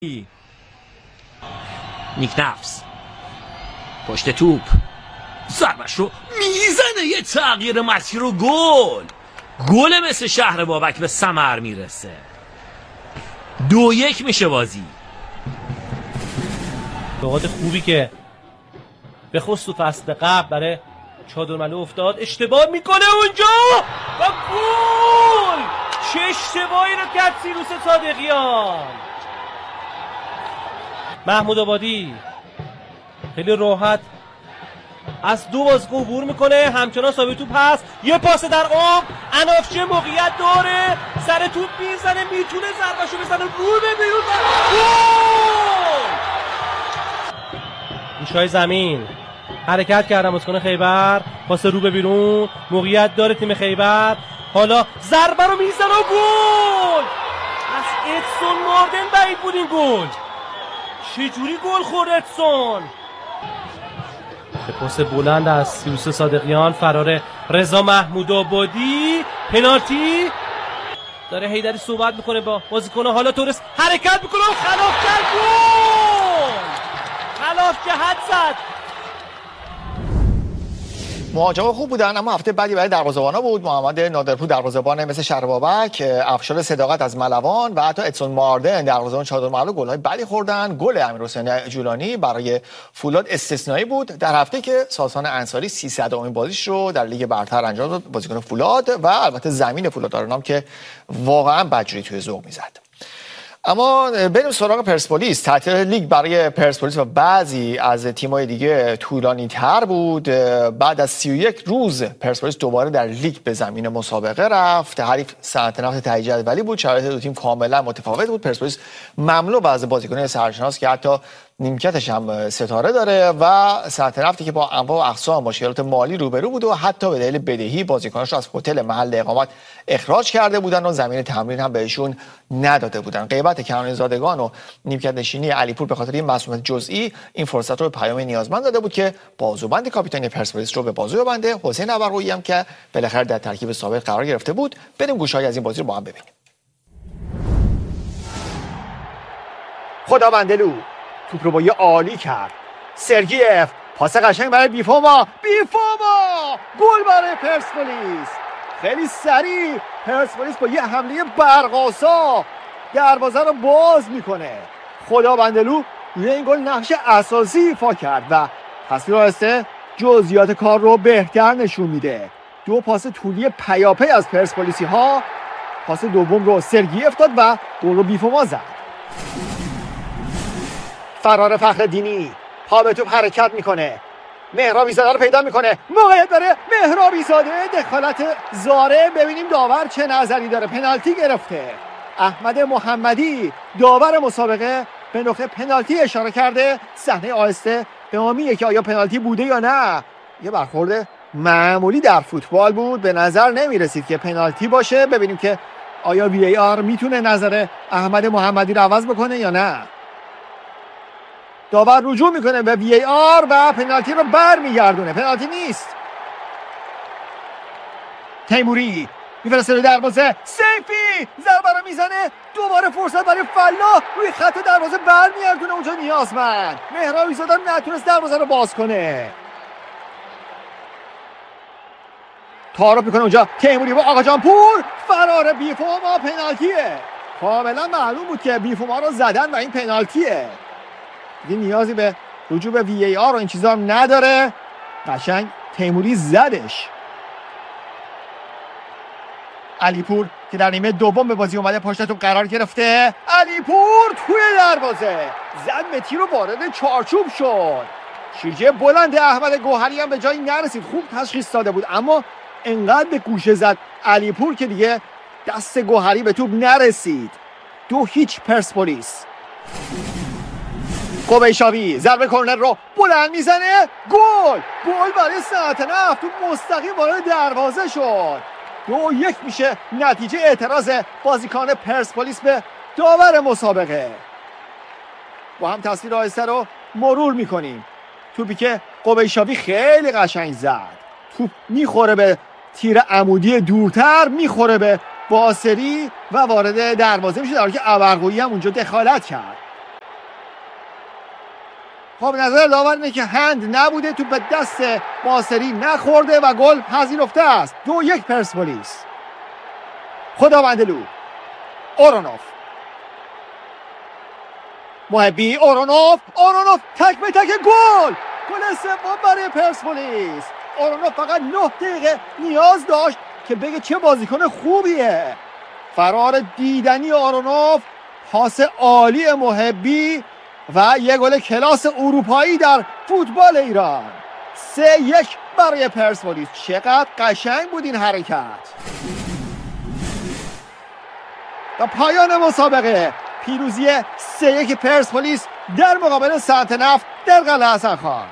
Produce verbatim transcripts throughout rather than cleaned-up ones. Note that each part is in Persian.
نیک نفس پشت توپ ضربش رو میزنه، یه تغییر مسیر و گل گل مثل شهر بابک به ثمر میرسه. دو یک میشه بازی. نقاط خوبی که به خصوص فصل قبل برای چادرملو افتاد، اشتباه میکنه اونجا و گل. چه اشتباهی رو کرد سیروس صادقیان. محمود آبادی خیلی راحت از دو بازیکن عبور میکنه، همچنان ثابت توپ هست، یه پاس در عمق، انافچه موقعیت داره، سر توپ میزنه، میتونه ضربهشو بزنه رو به بیرون و گل. گوشای زمین حرکت کردن بازیکن خیبر، پاس رو به بیرون، موقعیت داره تیم خیبر، حالا ضربه رو میزنه و گل. از ادسون ماردن بعید بود این گل. چجوری گل خورد ادسون؟ به پاس بلند از سیروس صادقیان، فرار رضا محمود آبادی، پنالتی. داره هیدری صحبت میکنه با بازیکن، حالا تورس حرکت میکنه و خلاف کرد، گل. خلاف جهت زد. مهاجما خوب بودن، اما هفته بعدی برای دروازه‌بانا بود. محمد نادرپور دروازه‌بان مثل شهر بابک، افشار صداقت از ملوان و حتی ادسون ماردن دروازه‌بان چادرملو گل‌های بدی خوردن. گل امیرحسین جولانی برای فولاد استثنایی بود در هفته که ساسان انصاری سیصدمین بازیش رو در لیگ برتر انجام داد، بازیکن فولاد و البته زمین فولاد آرنام که واقعا بدجوری توی ذوق میزد. اما بریم سراغ پرسپولیس. تعطیل لیگ برای پرسپولیس و بعضی از تیم‌های دیگه طولانی تر بود. بعد از سی و یک روز پرسپولیس دوباره در لیگ به زمین مسابقه رفت. حریف صنعت نفت ته جدولی بود. شرایط دو تیم کاملا متفاوت بود. پرسپولیس مملو از بازیکنان سرشناس که حتی نیمکتش هم ستاره داره و صنعت نفتی که با انواع و اقسام مشکلات مالی روبرو بود و حتی به دلیل بدهی بازیکناش از هتل محل اقامت اخراج کرده بودن و زمین تمرین هم بهشون نداده بودن. غیبت کنعانی زادگان و نیمکت نشینی علیپور به خاطر این مسئولیت جزئی این فرصت رو به پیام نیازمند داده بود که بازوبند کاپیتان پرسپولیس رو به بازو ببنده. حسین ابرقویی هم که بالاخره در ترکیب سابق قرار گرفته بود. بریم گوشه‌ای از این بازی رو با هم ببینیم. خداوندلو توپ رو با یه عالی کرد. سرگیف پاس قشنگ برای بیفوما، بیفوما گل برای پرسپولیس. خیلی سریع پرسپولیس با یه حمله برق‌آسا دروازه رو باز میکنه. خداوندلو روی این گل نقش اساسی ایفا کرد و تصویر آهسته جزئیات کار رو بهتر نشون میده. دو پاس طولی پیاپی از پرسپولیسی ها، پاس دوم رو سرگیف داد و گل رو بیفوما زد. فرار فخرالدینی پا به توپ حرکت میکنه، مهرابی زاده رو پیدا میکنه، موقعیت داره مهرابی زاده، دخالت زاره. ببینیم داور چه نظری داره. پنالتی گرفته. احمد محمدی داور مسابقه به نقطه پنالتی اشاره کرده. صحنه آهسته به ما میگه که آیا پنالتی بوده یا نه. یه برخورد معمولی در فوتبال بود، به نظر نمیرسید که پنالتی باشه. ببینیم که آیا وی ای آر میتونه نظر احمد محمدی رو عوض بکنه یا نه. داور رجوع میکنه به وی ای آر و پنالتی رو برمیگردونه. پنالتی نیست. تیموری میفرسته رو دروازه، سیفی ضربه رو میزنه، دوباره فرصت برای فلاح روی خط دروازه برمیگردونه اونجا نیازمند. مهرابی زاده نتونست دروازه رو باز کنه. تعارف میکنه اونجا تیموری با آقا جان پور، فرار بیفوما. پنالتیه. کاملا معلوم بود که بیفوما رو زدن و این پنالتیه. دیگه نیازی به رجوع به وی ای آر و این چیزا هم نداره. قشنگ تیموری زدش. علیپور که در نیمه دوم به بازی اومده پشت توپ قرار گرفته. علیپور توی دروازه زد، متی رو وارد چارچوب شد. شیرجه بلند احمد گوهری هم به جایی نرسید. خوب تشخیص داده بود اما انقدر به گوشه زد علیپور که دیگه دست گوهری به توپ نرسید. دو هیچ پرسپولیس. قبیشاوی ضربه کرنر رو بلند میزنه، گل. گل برای صنعت نفت. توپ مستقیم وارد دروازه شد. دو یک میشه نتیجه اعتراض بازیکن پرسپولیس به داور مسابقه. با هم تصویر آهسته رو مرور میکنیم. توپی که قبیشاوی خیلی قشنگ زد. توپ میخوره به تیر عمودی دورتر، میخوره به باسری و وارد دروازه میشه، در حالی که ابرقویی هم اونجا دخالت کرد. خب نظر داور اینه که هند نبوده، تو به دست ماسری نخورده و گل پذیرفته است. دو یک پرسپولیس. خداوندلو، اورونوف، محبی، اورونوف، اورونوف تک به تک گل. گل سوم برای پرسپولیس. اورونوف فقط نه دقیقه نیاز داشت که بگه چه بازیکن خوبیه. فرار دیدنی اورونوف، پاس عالی محبی و یک گل کلاس اروپایی در فوتبال ایران. سه یک برای پرسپولیس. چقدر قشنگ بود این حرکت. و پایان مسابقه، پیروزی سه یک پرسپولیس در مقابل صنعت نفت در قلعه حسن خان.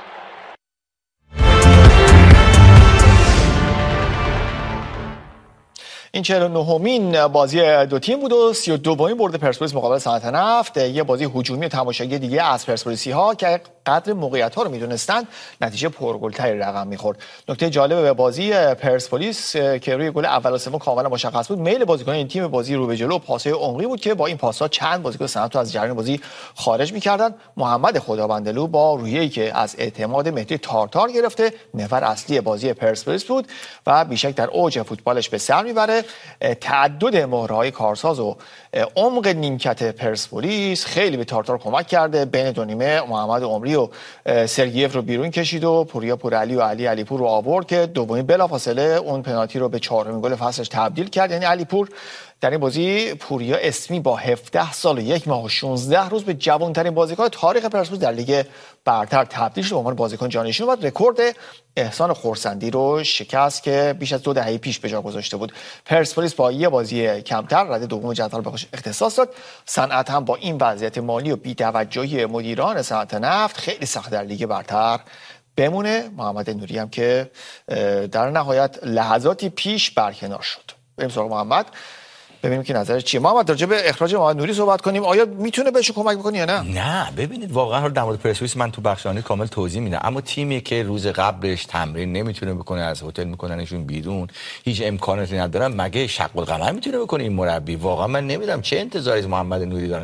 این چهل و نهمین بازی دو تیم بود و سی و دومین برد پرسپولیس مقابل صنعت نفت. یه بازی هجومی تماشاگری دیگه از پرسپولیسی ها که قدر موقعیت ها رو میدونستن نتیجه پرگل‌تری رقم میخورد. نکته جالب به بازی پرسپولیس که روی گل اول و سوم کاملا مشخص بود، میل بازیکنان این تیم بازی رو به جلو و پاس‌های عمقی بود که با این پاس‌ها چند بازیکن صنعت از جریان بازی خارج می‌کردن. محمد خداوندلو با رویه‌ای که از اعتماد مهدی تارتار گرفته، محور اصلی بازی پرسپولیس بود و بیشک در اوج فوتبالش به سر میبره. تعدد مهره‌های کارساز و عمق نیمکت پرسپولیس خیلی به تارتار کمک کرده. بین دو نیمه محمد عمری و سرگیف رو بیرون کشید و پوریا پورعلی و علی علیپور رو آورد که دومین بلافاصله اون پنالتی رو به چهارمین گل فصلش تبدیل کرد. یعنی علیپور در این بازی، پوریا اسمی با هفده سال و یک ماه و شانزده روز به جوان‌ترین بازیکن تاریخ پرسپولیس در لیگ برتر تبدیل شد. به عنوان بازیکن جانشین و رکورد احسان خورسندی رو شکست که بیش از دو دهه پیش به جا گذاشته بود. پرسپولیس با یه بازی کمتر رده دوم جدول به خودش اختصاص داد. صنعت هم با این وضعیت مالی و بی‌توجهی مدیران صنعت نفت خیلی سخت در لیگ برتر بمونه. محمد نوری هم که در نهایت لحظاتی پیش برکنار شد. بریم سراغ محمد ببینیم که نظرش چیه. محمد راجع به اخراج محمد نوری صحبت کنیم. آیا میتونه بهش کمک بکنه یا نه؟ نه ببینید واقعا در مورد پرسپولیس من تو بخشانی کامل توضیح میدم، اما تیمی که روز قبلش تمرین نمیتونه بکنه، از هتل میکننشون بیرون، هیچ امکاناتی ندارن، مگه شق القمر میتونه بکنه این مربی؟ واقعا من نمیدونم چه انتظاری از محمد نوری دارن.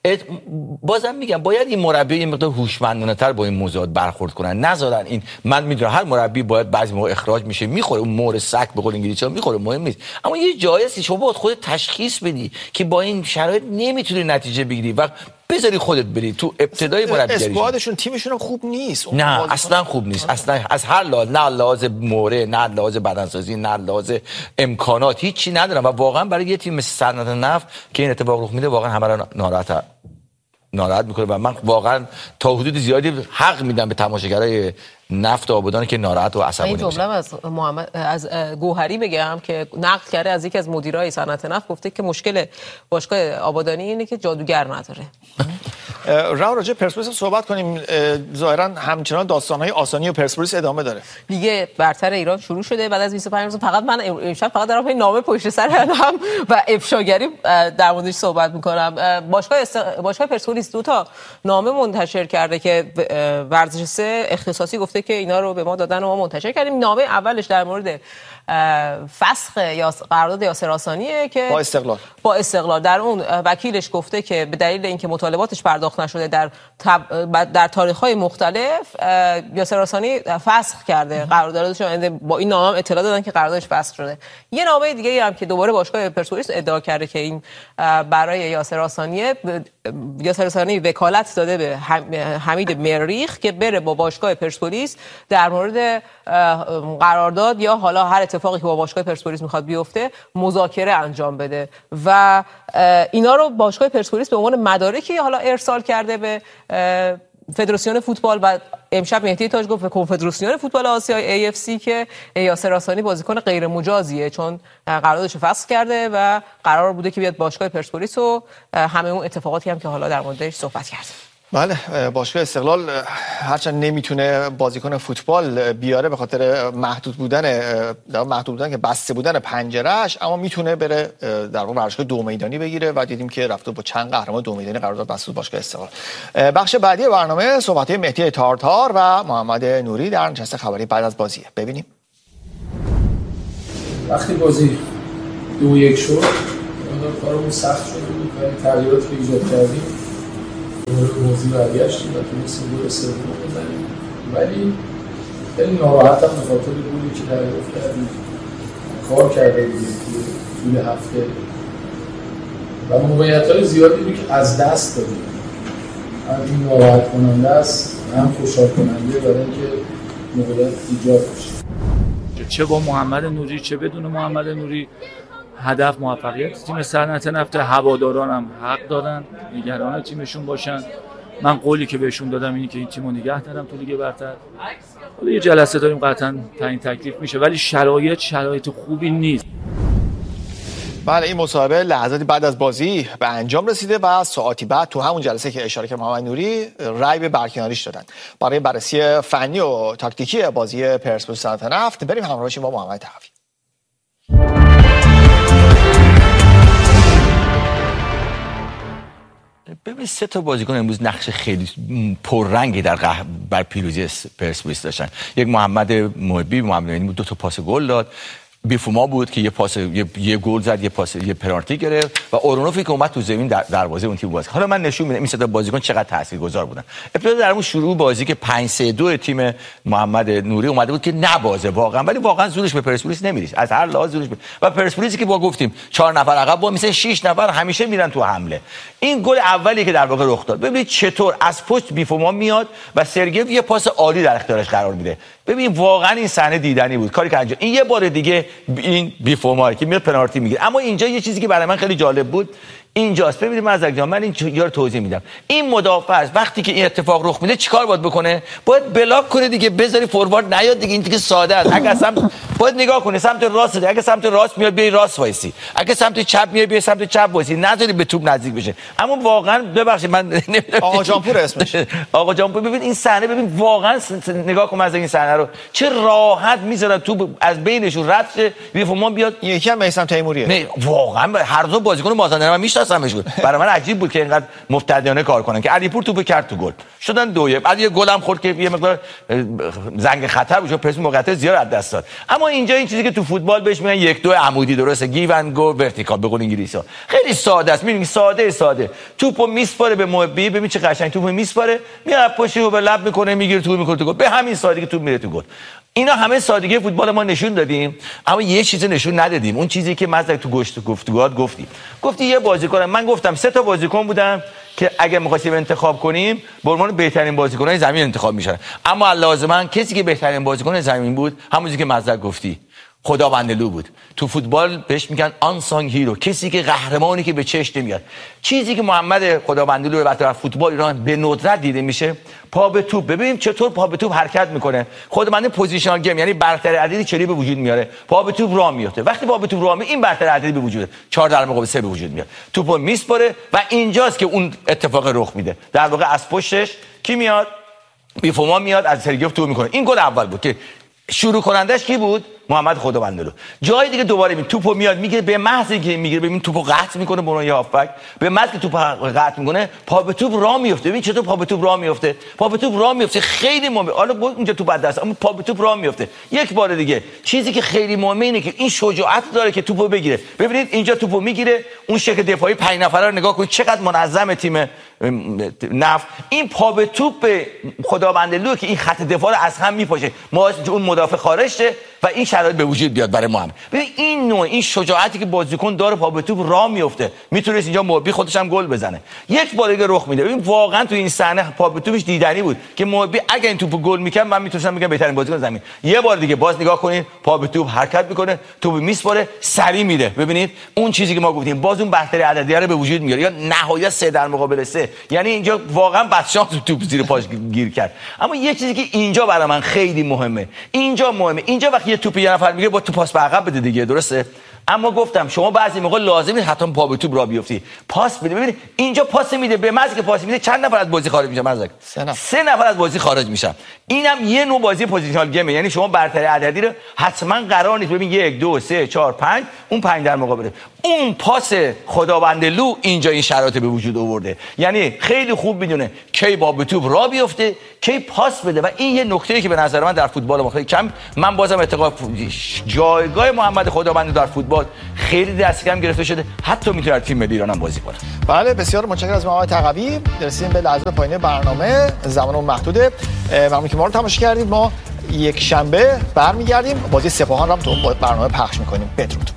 بازم میگم باید این مربی این مقدار هوشمندانه تر با این موضوعات برخورد کنن، نذارن این. من میدونم هر مربی باید بعضی موقع اخراج میشه، میخوره اون مور سگ به قول انگلیسی‌ها میخوره، مهم نیست، اما یه جایی هست شما باید خودت تشخیص بدی که با این شرایط نمیتونی نتیجه بگیری و بذاری خودت بری تو ابتدای مربیگری. اسکوادشون تیمشون هم خوب نیست. نه اصلا خوب نیست، اصلا از هر لحاظ، نه لحاظ موره، نه لحاظ بدنسازی، نه لحاظ امکانات، هیچی ندارن و واقعا برای یه تیم مثل صنعت نفت که این اتفاق رخ میده واقعا همه را ناراحت ناراحت میکنه و من واقعا تا حدود زیادی حق میدم به تماشاگرای نفت آبادان که ناراحت و عصبانی این جمله از محمد از گوهری بگم که نقل کرده از یکی از مدیرای صنعت نفت، گفته که مشکل باشگاه آبادانی اینه که جادوگر نداره. راو راجع پرسپولیس صحبت کنیم. ظاهرا همچنان داستان‌های آسانی و پرسپولیس ادامه داره. لیگ برتر ایران شروع شده بعد از بیست و پنج روز. فقط من امشب فقط دارم این نامه پشت سر هم و افشاگری در موردش صحبت می‌کنم. باشگاه است... باشگاه پرسپولیس دو تا نامه منتشر کرده که ورزش سه اختصاصی گفته که اینا رو به ما دادن و ما منتشر کردیم. نامه اولش در مورد فسخ یا قرارداد یاسر آسانیه که با استقلال با استقلال در اون وکیلش گفته که به دلیل اینکه مطالباتش پرداخت نشده در تب... در تاریخ‌های مختلف یاسر آسانی فسخ کرده قراردادش. با این نامه اطلاع دادن که قراردادش فسخ شده. یه نامه دیگه هم که دوباره باشگاه پرسپولیس ادعا کرده که این برای یاسر آسانیه، یاسر آسانی وکالت داده به حمید مریخ که بره با باشگاه پرسپولیس در مورد قرارداد یا حالا هر اتفاقی که با باشگاه پرسپولیس میخواد بیفته مذاکره انجام بده و اینا رو باشگاه پرسپولیس به عنوان مدارکی حالا ارسال کرده به فدراسیون فوتبال و امشب مهدی تاج گفت به کنفدراسیون فوتبال آسیا ای اف سی که یاسر آسانی بازیکن غیر مجازیه چون قراردادش فسخ کرده و قرار بوده که بیاد باشگاه پرسپولیس و همه اون اتفاقاتی هم که حالا در موردش صحبت کرد. بله، باشگاه استقلال هرچند نمیتونه بازیکن فوتبال بیاره به خاطر محدود بودن محدود بودن که بسته بودن پنجرهش، اما میتونه بره در واقع ورزشگاه دو میدانی بگیره و دیدیم که رفته با چند قهرمان دو میدانی قرارداد بسته باشگاه استقلال. بخش بعدی برنامه صحبت‌های مهدی تارتار و محمد نوری در نشست خبری بعد از بازی. ببینیم. وقتی بازی دو یک شد کارمون سخت شد و تغییراتی که ایجاد کردیم دوباره بازی برگشتیم و تونستیم گل سوم بزنیم، ولی خیلی ناراحتم به خاطر گلی که دریافت کردیم. کار کرده بودیم طول هفته و موقعیت‌های زیادی بود که از دست دادیم. هم این ناراحت کننده است، هم خوشحال کننده برای اینکه موقعیت ایجاد بشه. چه با محمد نوری چه بدون محمد نوری هدف موفقیت تیم صنعت نفت. هواداران هم حق دارن نگران تیمشون باشن. من قولی که بهشون دادم اینه که این تیمو نگه دارم تو لیگ برتر. حالا یه جلسه داریم قطعا تعیین تکلیف میشه، ولی شرایط شرایط خوبی نیست. بله، این مصاحبه لحظاتی بعد از بازی به انجام رسیده و ساعتی بعد تو همون جلسه که اشاره کرد محمد نوری رأی به برکناریش دادن. برای بررسی فنی و تاکتیکی بازی پرسپولیس صنعت نفت بریم همراه باشیم با محمد طرفی. ببین سه تا بازیکن امروز نقش خیلی پررنگی در قه... بر پیروزی پرسپولیس داشتن. یک محمد محبی، محمد نوری دو تا پاس گل داد. بیفوما بود که یه پاس یه, یه گل زد، یه پاس یه پنالتی گرفت و اورونوفی که اومد تو زمین در دروازه اون تیم بازی. حالا من نشون میدم این سه تا بازیکن چقدر تاثیرگذار بودن. ابتدا در اون شروع بازی که پنج سه دو تیم محمد نوری اومده بود که نبازه واقعا، ولی واقعا زورش به پرسپولیس نمیرسید. از هر لحاظ زورش به... و پرسپولیسی که با گفتیم چهار نفر عقب با مثلا شش نفر همیشه میرن تو حمله. این گل اولی که در واقع رخ داد، ببینید چطور از پشت بیفوما میاد و سرگیو یه پاس عالی در اختیارش قرار میده. ببین واقعا این صحنه دیدنی بود کاری که انجام. این یه بار دیگه این بیفوما که میاد پنالتی میگیره. اما اینجا یه چیزی که برای من خیلی جالب بود اینجاست. ببینید مزدک جان، من این یارو توضیح میدم. این مدافع است وقتی که این اتفاق رخ میده چیکار باید بکنه؟ باید بلاک کنه دیگه، بذاری فوروارد نیاد دیگه. این دیگه ساده است. اگه سمت باید نگاه کنه سمت راست، اگه سمت راست میاد بیای راست وایسی، اگه سمت چپ میاد بیای سمت چپ وایسی، نذاری به توپ نزدیک بشه. اما واقعا ببخشید من نمیدونم آقا جانپور اسمش آقا جانپور. ببین این صحنه، ببین واقعا نگاه کن از این صحنه رو چه راحت میذارن توپ از بینشون رد شه، بیفوما بیاد. یکی هم میثم تیموریه. نه واقعا هر دو بازیکن مازندران من میشناسمشون. برای من عجیب بود که اینقدر مفتدیانه کار کنن که علیپور توپ کرد تو گل شدن دویه. بعد یه گل هم خورد که یه مقدار زنگ خطر بود، پرس موقعیت زیاد از دست داد. اما اینجا این چیزی که تو فوتبال بهش میگن یک دو عمودی، درسته، گیو اند گو ورتیکال به قول انگلیسی‌ها. خیلی ساده است. میبینی ساده ساده توپو میسپاره به محبی، ببین چه قشنگ توپو میسپاره، میاد پشتو به لب میکنه، میگیره تو میکنه تو گل. به همین سادگی توپ میره تو گل. اینا همه سادگی فوتبال ما نشون دادیم، اما یه چیزی نشون ندادیم. اون چیزی که مزدک تو گشت گفتگوات گفتی گفتی یه بازیکن، من گفتم سه تا بازیکن بودن که اگه می‌خواستیم انتخاب کنیم به عنوان بهترین بازیکن‌های زمین انتخاب می‌شدن. اما لازما کسی که بهترین بازیکن زمین بود همونی که مزدک گفتی خداوندلو بود. تو فوتبال بهش میگن آنسانگ هیرو، کسی که قهرمانی که به چشم نمیاد. چیزی که محمد خداوندلو در فوتبال ایران به ندرت دیده میشه پا به توپ. ببینیم چطور پا به توپ حرکت میکنه. خودمند پوزیشنال گیم، یعنی برتر عددی چلی به وجود میاره، پا به توپ راه میفته. وقتی پا به توپ راه میفته این برتر عددی به وجود چهار در مقابل سه به وجود میاد، توپو میسپره و اینجاست که اون اتفاق رخ میده. در واقع از پشتش کی میاد؟ بیفوما میاد از سرگیوف تو میکنه. این گل اول بود که شروع کنندش کی بود؟ محمد خداوندلو. جای دیگه دوباره می توپو میاد میگیره، به محض اینکه میگیره ببین توپو قطع میکنه برون یه هافبک، به محض که توپو قطع میکنه پا به توپ راه میفته. ببین چطور پا به توپ راه میفته، پا به توپ راه میفته خیلی مهمه. حالا اونجا توپ از دست اما پا به توپ راه میفته. یک بار دیگه چیزی که خیلی مهمه اینه که این شجاعت داره که توپو بگیره. ببینید اینجا توپو میگیره، اون شکل دفاعی پنج نفره رو نگاه کنید چقدر منظم تیم نفت. این پا به توپ خداوندلو که این خط دفاع رو از هم میپاشه، ما اون مدافع خارج شه و این شرایط به وجود بیاد برای ما. هم ببین این نوع این شجاعتی که بازیکن داره پا به توپ راه میفته، میتونه اینجا محبی خودش هم گل بزنه. یک بار دیگه رخ میده. ببین واقعا تو این صحنه پا به توپش دیدنی بود که محبی اگه این توپو گل میکرد من میتونستم بگم بهترین بازیکن زمین. یه بار دیگه باز نگاه کنید پا به توپ حرکت میکنه، توپ میسپاره، سری میره. ببینید اون چیزی که ما گفتیم باز اون برتری عددی رو به وجود میاره، یا نهایت سه در مقابل سه. یعنی اینجا واقعا بدشانس توپ زیر پاش گیر کرد. اما یه چیزی که اینجا برای من خیلی مهمه، اینجا مهمه، اینجا وقتی یه توپ یه نفر میگیره با تو پاس به عقب بده دیگه، درسته؟ اما گفتم شما بعضی موقع لازمه حتما پا به توپ را بیفتی، پاس بده. ببینید اینجا پاس میده، به محض که پاس میده چند نفر از بازی خارج میشن؟ مزدک سه نفر. سه نفر از بازی خارج میشن. اینم یه نوع بازی پوزیشنال گیمه، یعنی شما برتری عددی رو حتما قرار نیست ببین یک دو سه چهار پنج اون پنج در مقابله. اون پاس خداوند لو اینجا این شرایط به وجود آورده. یعنی خیلی خوب میدونه کی با به توپ را بیفته، کی پاس بده و این یه نکته‌ای که به نظر من در فوتبال ما خیلی کم، من بازم اعتقاد جایگاه محمد خداوند در فوتبال خیلی دست کم گرفته شده، حتی میتونه تیم ملی ایران هم بازی کنه. بله بسیار متشکرم از محمد تقوی. رسیدیم به لحظه پایانی برنامه، زمانمون محدوده. ممنون که ما رو تماشا کردید. ما یک شنبه برمیگردیم، بازی سپاهان رو هم تو برنامه پخش میکنیم. بدرود.